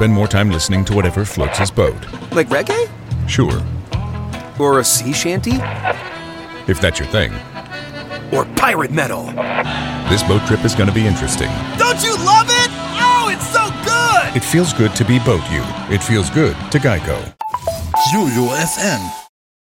spend more time listening to whatever floats his boat. Like reggae? Sure, Or a sea shanty? if that's your thing. Or pirate metal? This boat trip is going to be interesting. Don't you love it? Oh, it's so good! It feels good to be Boat You. It feels good to Geico. Jojo FM.